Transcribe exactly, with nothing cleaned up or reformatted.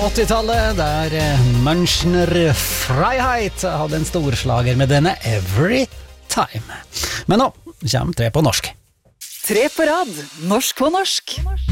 åttitallet, der Münchner Freiheit hadde en storslager med denne Every Time. Men nå kommer tre på norsk. Tre på rad, norsk på norsk.